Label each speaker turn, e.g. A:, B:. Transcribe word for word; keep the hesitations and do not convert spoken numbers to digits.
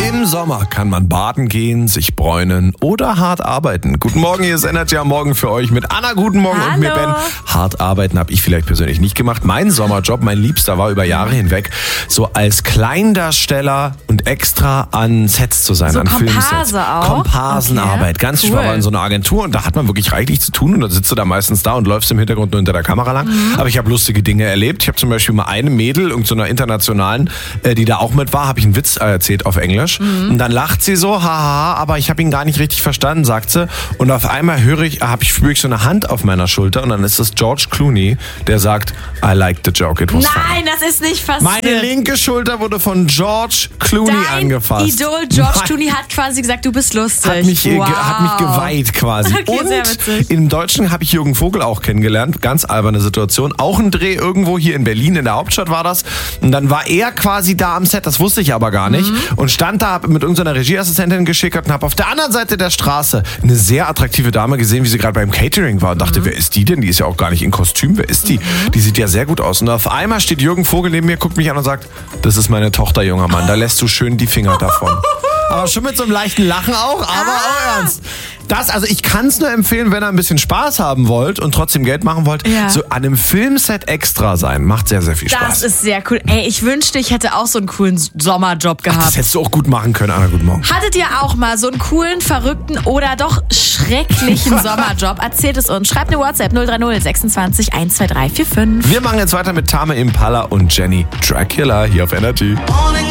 A: Im Sommer kann man baden gehen, sich bräunen oder hart arbeiten. Guten Morgen, hier ist Energy am Morgen für euch mit Anna. Guten Morgen.
B: Hallo.
A: Und mir Ben. Hart arbeiten habe ich vielleicht persönlich nicht gemacht. Mein Sommerjob, mein Liebster, war über Jahre hinweg so als Kleindarsteller und extra an Sets zu sein,
B: So
A: an
B: Komparse
A: Filmsets.
B: auch?
A: Komparsenarbeit.
B: Okay.
A: Ganz
B: Cool.
A: Ich war in so einer Agentur und da hat man wirklich reichlich zu tun und dann sitzt du da meistens da und läufst im Hintergrund nur hinter der Kamera lang. Mhm. Aber ich habe lustige Dinge erlebt. Ich habe zum Beispiel mal eine Mädel, irgend so einer internationalen, äh, die da auch mit war, habe ich einen Witz erzählt auf Englisch. Mhm. Und dann lacht sie so, haha, aber ich habe ihn gar nicht richtig verstanden, sagt sie. Und auf einmal höre ich, hab ich, spüre ich so eine Hand auf meiner Schulter und dann ist es George Clooney, der sagt, I liked the joke, it was
B: Nein,
A: funny.
B: das ist nicht passiert.
A: Meine linke Schulter wurde von George Clooney
B: Dein
A: angefasst.
B: Idol George
A: Nein.
B: Clooney hat quasi gesagt, du bist lustig.
A: Hat mich,
B: wow.
A: ge, hat mich geweiht quasi.
B: Okay, sehr witzig.
A: Und im Deutschen habe ich Jürgen Vogel auch kennengelernt. Ganz alberne Situation. Auch ein Dreh irgendwo hier in Berlin, in der Hauptstadt war das. Und dann war er quasi da am Set, das wusste ich aber gar nicht. Mhm. Und stand da, hab mit irgendeiner Regieassistentin geschickert und habe auf der anderen Seite der Straße eine sehr attraktive Dame gesehen, wie sie gerade beim Catering war. Und dachte, mhm. wer ist die denn? Die ist ja auch gar nicht in Kostüm. Wer ist die? Mhm. Die sieht ja sehr gut aus. Und auf einmal steht Jürgen Vogel neben mir, guckt mich an und sagt, das ist meine Tochter, junger Mann. Da lässt du schön die Finger davon. Aber schon mit so einem leichten Lachen auch, aber
B: Ah.
A: auch ernst. Das, also ich kann es nur empfehlen, wenn ihr ein bisschen Spaß haben wollt und trotzdem Geld machen wollt,
B: Ja.
A: so an einem Filmset extra sein. Macht sehr, sehr viel Spaß.
B: Das ist sehr cool. Ey, ich wünschte, ich hätte auch so einen coolen Sommerjob
A: Ach,
B: gehabt.
A: das hättest du auch gut machen können, Anna. Guten Morgen.
B: Hattet ihr auch mal so einen coolen, verrückten oder doch schrecklichen Sommerjob? Erzählt es uns. Schreibt eine WhatsApp null drei null sechsundzwanzig eins zwei drei vier fünf.
A: Wir machen jetzt weiter mit Tame Impala und Jenny Dracula hier auf Energy.